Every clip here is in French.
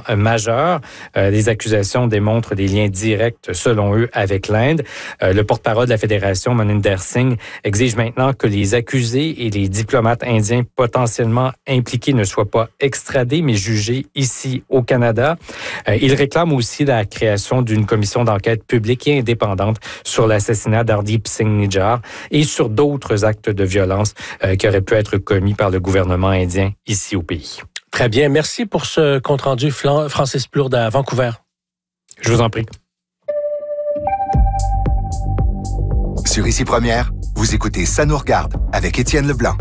majeur. Les accusations démontrent des liens directs, selon eux, avec l'Inde. Le porte-parole de la Fédération, Maninder Singh, exige maintenant que les accusés et les diplomates indiens potentiellement impliqués ne soient pas extradés, mais jugés ici au Canada. Il réclame aussi la création d'une commission d'enquête publique et indépendante sur l'assassinat d'Hardeep Singh Nijjar et sur d'autres actes de violence qui auraient pu être commis par le gouvernement indien ici au pays. Très bien. Merci pour ce compte-rendu, Francis Plourde à Vancouver. Je vous en prie. Sur Ici Première, vous écoutez Ça nous regarde avec Étienne Leblanc.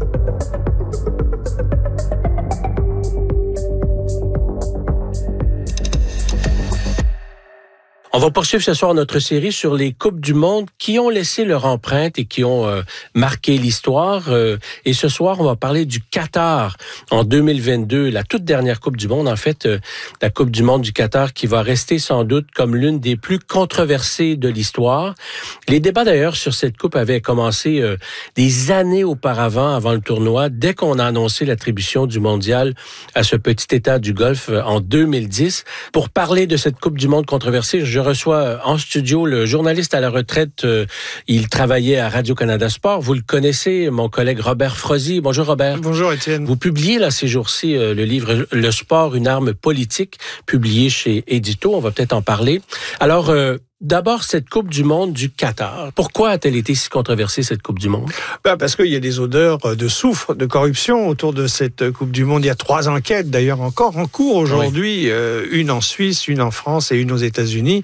On va poursuivre ce soir notre série sur les Coupes du monde qui ont laissé leur empreinte et qui ont marqué l'histoire. Et ce soir, on va parler du Qatar en 2022, la toute dernière Coupe du monde. En fait, la Coupe du monde du Qatar qui va rester sans doute comme l'une des plus controversées de l'histoire. Les débats d'ailleurs sur cette Coupe avaient commencé des années auparavant, avant le tournoi, dès qu'on a annoncé l'attribution du mondial à ce petit État du Golfe en 2010. Pour parler de cette Coupe du monde controversée, je reçois en studio le journaliste à la retraite. Il travaillait à Radio-Canada Sport. Vous le connaissez, mon collègue Robert Frozy. Bonjour Robert. Bonjour Étienne. Vous publiez là ces jours-ci le livre « Le sport, une arme politique » publié chez Édito. On va peut-être en parler. Alors, d'abord, cette Coupe du monde du Qatar. Pourquoi a-t-elle été si controversée, cette Coupe du monde? Parce qu'il y a des odeurs de soufre, de corruption autour de cette Coupe du monde. Il y a 3 enquêtes, d'ailleurs, encore en cours aujourd'hui. Oui. Une en Suisse, une en France et une aux États-Unis,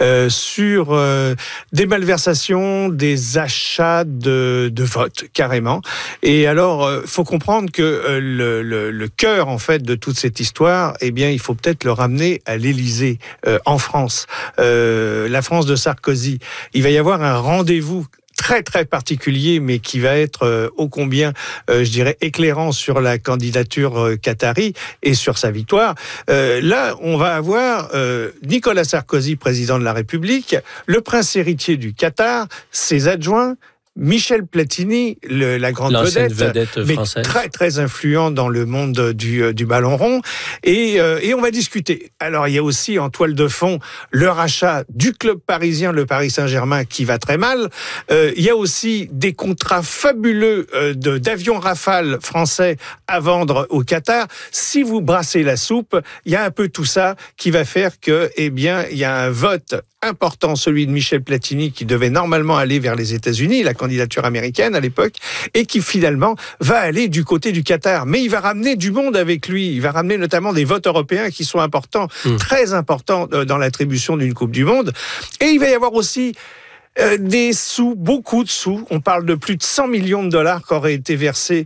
sur des malversations, des achats de votes, carrément. Et alors, faut comprendre que le cœur, en fait, de toute cette histoire, eh bien, il faut peut-être le ramener à l'Élysée, en France. La France de Sarkozy. Il va y avoir un rendez-vous très très particulier, mais qui va être ô combien, je dirais, éclairant sur la candidature qatari et sur sa victoire. Là, on va avoir Nicolas Sarkozy, président de la République, le prince héritier du Qatar, ses adjoints, Michel Platini, la grande vedette mais française, très très influent dans le monde du ballon rond, et on va discuter. Alors il y a aussi en toile de fond le rachat du club parisien, le Paris Saint-Germain, qui va très mal. Il y a aussi des contrats fabuleux d'avions Rafale français à vendre au Qatar. Si vous brassez la soupe, il y a un peu tout ça qui va faire que, eh bien, il y a un vote important, celui de Michel Platini, qui devait normalement aller vers les États-Unis, la candidature américaine à l'époque, et qui finalement va aller du côté du Qatar. Mais il va ramener du monde avec lui. Il va ramener notamment des votes européens qui sont importants, très importants dans l'attribution d'une Coupe du Monde. Et il va y avoir aussi des sous, beaucoup de sous. On parle de plus de 100 millions de dollars qui auraient été versés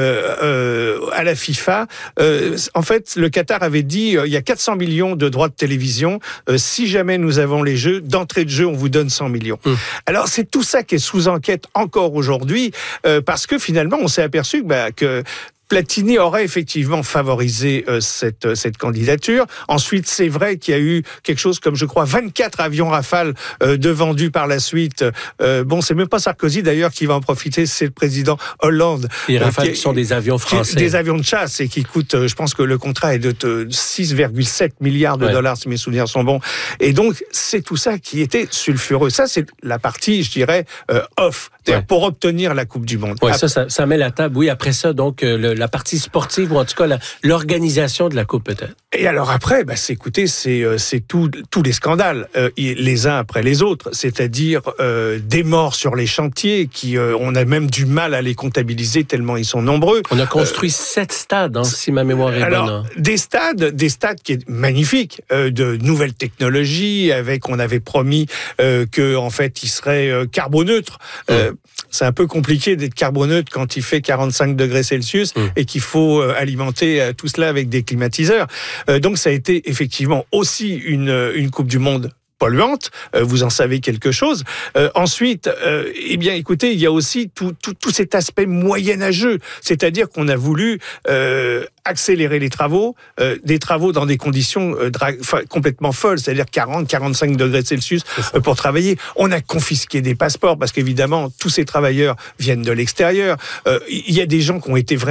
à la FIFA. En fait, le Qatar avait dit il y a 400 millions de droits de télévision. Si jamais nous avons les jeux, d'entrée de jeu, on vous donne 100 millions. Alors, c'est tout ça qui est sous enquête encore aujourd'hui, parce que finalement, on s'est aperçu que Platini aurait effectivement favorisé cette candidature. Ensuite, c'est vrai qu'il y a eu quelque chose comme, je crois, 24 avions Rafale de vendus par la suite. Bon, c'est même pas Sarkozy d'ailleurs qui va en profiter, c'est le président Hollande. Les Rafale qui sont des avions français. Des avions de chasse et qui coûtent, je pense que le contrat est de 6,7 milliards de dollars, si mes souvenirs sont bons. Et donc, c'est tout ça qui était sulfureux. Ça, c'est la partie, je dirais, off, pour obtenir la Coupe du Monde. Oui, ça met la table. Oui, après ça, donc, la partie sportive, ou en tout cas l'organisation de la Coupe peut-être. Et alors après, c'est tous les scandales, les uns après les autres, c'est-à-dire des morts sur les chantiers, on a même du mal à les comptabiliser tellement ils sont nombreux. On a construit 7 stades, si ma mémoire est bonne. Des stades qui est magnifiques, de nouvelles technologies, on avait promis que en fait ils seraient carboneutres. C'est un peu compliqué d'être carboneutre quand il fait 45 degrés Celsius et qu'il faut alimenter tout cela avec des climatiseurs. Donc ça a été effectivement aussi une Coupe du Monde polluante, vous en savez quelque chose. Ensuite, eh bien, écoutez, il y a aussi tout cet aspect moyenâgeux, c'est-à-dire qu'on a voulu accélérer les travaux, des travaux dans des conditions complètement folles, c'est-à-dire 40-45 degrés Celsius pour travailler. On a confisqué des passeports parce qu'évidemment, tous ces travailleurs viennent de l'extérieur. Il y a des gens qui ont été vraiment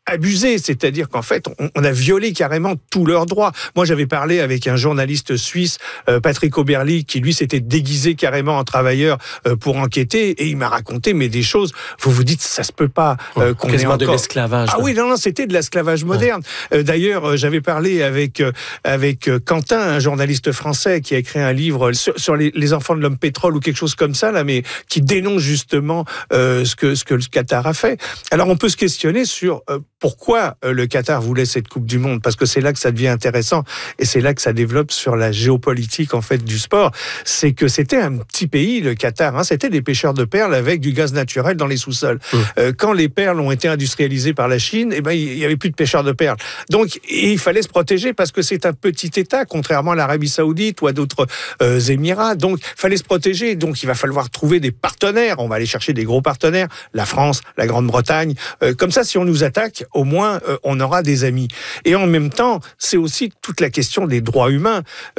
abusé, c'est-à-dire qu'en fait, on a violé carrément tous leurs droits. Moi, j'avais parlé avec un journaliste suisse, Patrick Oberli, qui lui s'était déguisé carrément en travailleur pour enquêter, et il m'a raconté mais des choses. Vous vous dites, ça se peut pas qu'on ait encore de l'esclavage. Ah oui, non, c'était de l'esclavage moderne. D'ailleurs, j'avais parlé avec Quentin, un journaliste français qui a écrit un livre sur les enfants de l'homme pétrole ou quelque chose comme ça là, mais qui dénonce justement ce que le Qatar a fait. Alors, on peut se questionner sur pourquoi le Qatar voulait cette Coupe du Monde, parce que c'est là que ça devient intéressant et c'est là que ça développe sur la géopolitique en fait du sport. C'est que c'était un petit pays, le Qatar, hein, c'était des pêcheurs de perles avec du gaz naturel dans les sous-sols. Quand les perles ont été industrialisées par la Chine, eh ben il y avait plus de pêcheurs de perles. Donc il fallait se protéger parce que c'est un petit État, contrairement à l'Arabie Saoudite ou à d'autres Émirats. Donc il fallait se protéger. Donc il va falloir trouver des partenaires. On va aller chercher des gros partenaires, la France, la Grande-Bretagne. Comme ça, si on nous attaque, au moins on aura des amis. Et en même temps, c'est aussi toute la question des droits humains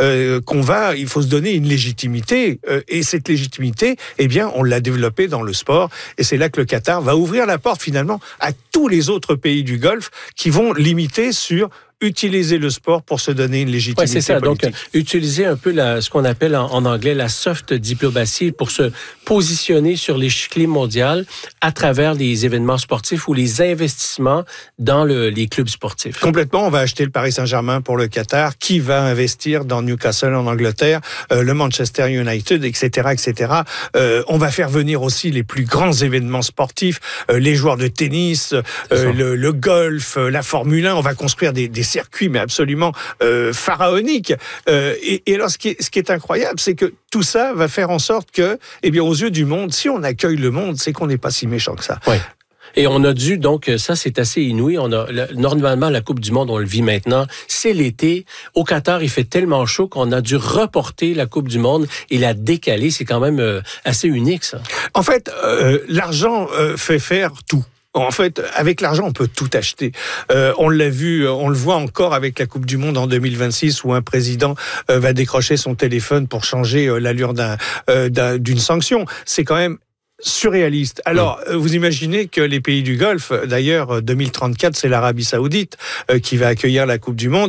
il faut se donner une légitimité. Et cette légitimité, eh bien, on l'a développée dans le sport. Et c'est là que le Qatar va ouvrir la porte finalement à tous les autres pays du Golfe qui vont limiter sur utiliser le sport pour se donner une légitimité politique. C'est ça. Donc, utiliser un peu ce qu'on appelle en anglais la soft diplomatie pour se positionner sur l'échiquier mondial à travers les événements sportifs ou les investissements dans les clubs sportifs. Complètement. On va acheter le Paris Saint-Germain pour le Qatar. Qui va investir dans Newcastle en Angleterre, le Manchester United, etc., etc. On va faire venir aussi les plus grands événements sportifs, les joueurs de tennis, le golf, la Formule 1. On va construire des circuits, mais absolument pharaoniques. Et alors, ce qui est incroyable, c'est que tout ça va faire en sorte que, eh bien, aux yeux du monde, si on accueille le monde, c'est qu'on n'est pas si méchant que ça. Oui. Et on a dû, donc, ça c'est assez inouï, normalement la Coupe du Monde, on le vit maintenant, c'est l'été. Au Qatar, il fait tellement chaud qu'on a dû reporter la Coupe du Monde et la décaler. C'est quand même assez unique, ça. En fait, l'argent fait faire tout. En fait, avec l'argent, on peut tout acheter. On l'a vu, on le voit encore avec la Coupe du Monde en 2026 où un président va décrocher son téléphone pour changer l'allure d'une sanction. C'est quand même surréaliste. Alors, vous imaginez que les pays du Golfe, d'ailleurs, 2034, c'est l'Arabie Saoudite qui va accueillir la Coupe du Monde.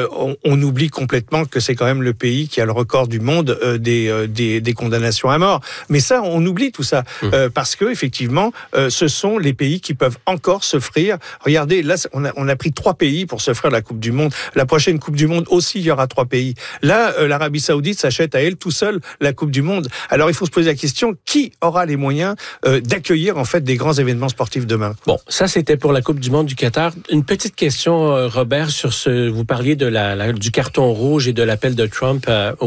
On oublie complètement que c'est quand même le pays qui a le record du monde des condamnations à mort. Mais ça, on oublie tout ça parce que effectivement, ce sont les pays qui peuvent encore s'offrir. Regardez, là, on a pris 3 pays pour s'offrir la Coupe du Monde. La prochaine Coupe du Monde aussi, il y aura 3 pays. Là, l'Arabie Saoudite s'achète à elle tout seul la Coupe du Monde. Alors, il faut se poser la question, qui aura les moyens d'accueillir en fait des grands événements sportifs demain. Bon, ça c'était pour la Coupe du Monde du Qatar. Une petite question, Robert, sur vous parliez du carton rouge et de l'appel de Trump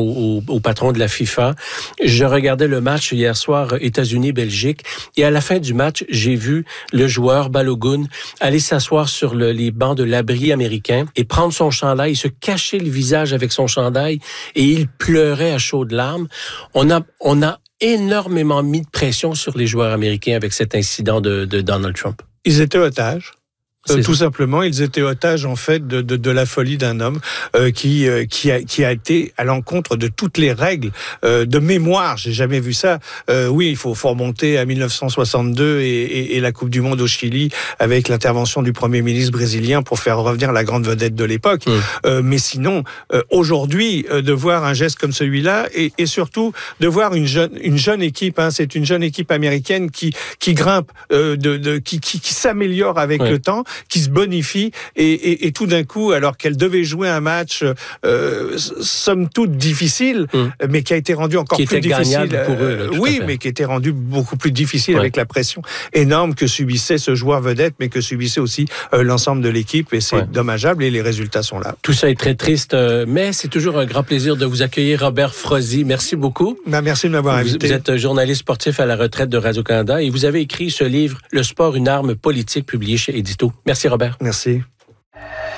au patron de la FIFA. Je regardais le match hier soir États-Unis-Belgique et à la fin du match, j'ai vu le joueur Balogun aller s'asseoir sur les bancs de l'abri américain et prendre son chandail, se cacher le visage avec son chandail et il pleurait à chaudes larmes. On a énormément mis de pression sur les joueurs américains avec cet incident de Donald Trump. Ils étaient otages. Tout simplement, ils étaient otages en fait de la folie d'un homme qui a été à l'encontre de toutes les règles de mémoire. J'ai jamais vu ça. Oui, il faut remonter à 1962 et la Coupe du Monde au Chili avec l'intervention du Premier ministre brésilien pour faire revenir la grande vedette de l'époque. Mais sinon, aujourd'hui, de voir un geste comme celui-là et surtout de voir une jeune équipe, hein, c'est une jeune équipe américaine qui grimpe, qui s'améliore avec le temps, qui se bonifie et tout d'un coup, alors qu'elle devait jouer un match somme toute difficile, mais qui a été rendu encore plus difficile pour eux. Oui, mais qui était rendu beaucoup plus difficile avec la pression énorme que subissait ce joueur vedette, mais que subissait aussi l'ensemble de l'équipe. Et c'est dommageable et les résultats sont là. Tout ça est très triste, mais c'est toujours un grand plaisir de vous accueillir, Robert Frozy. Merci beaucoup. Merci de m'avoir invité. Vous êtes journaliste sportif à la retraite de Radio-Canada et vous avez écrit ce livre, Le sport, une arme politique, publié chez Édito. Merci Robert. Merci.